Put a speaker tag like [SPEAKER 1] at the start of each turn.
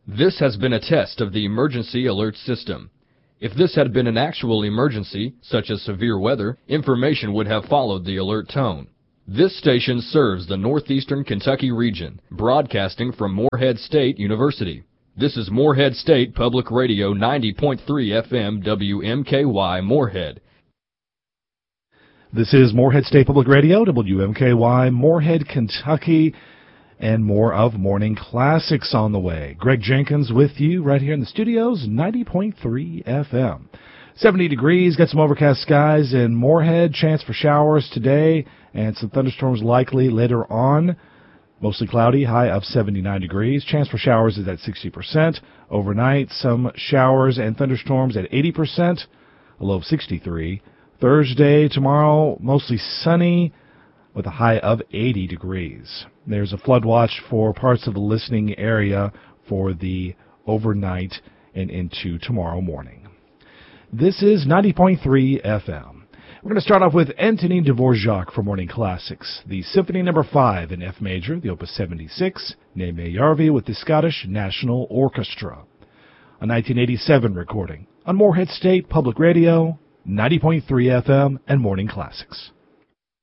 [SPEAKER 1] This has been a test of the emergency alert system. If this had been an actual emergency, such as severe weather, information would have followed the alert tone. This station serves the northeastern Kentucky region, broadcasting from Morehead State University. This is Morehead State Public Radio 90.3 FM WMKY Morehead.
[SPEAKER 2] This is Morehead State Public Radio, WMKY, Morehead, Kentucky, and more of Morning Classics on the way. Greg Jenkins with you right here in the studios, 90.3 FM. 70 degrees, got some overcast skies in Morehead, chance for showers today, and some thunderstorms likely later on. Mostly cloudy, high of 79 degrees. Chance for showers is at 60%. Overnight, some showers and thunderstorms at 80%, a low of 63. Thursday, tomorrow, mostly sunny with a high of 80 degrees. There's a flood watch for parts of the listening area for the overnight and into tomorrow morning. This is 90.3 FM. We're going to start off with Antonin Dvorak for Morning Classics, the Symphony No. 5 in F major, the Opus 76, Németh Järvi with the Scottish National Orchestra. A 1987 recording on Morehead State Public Radio, 90.3 FM, and Morning Classics.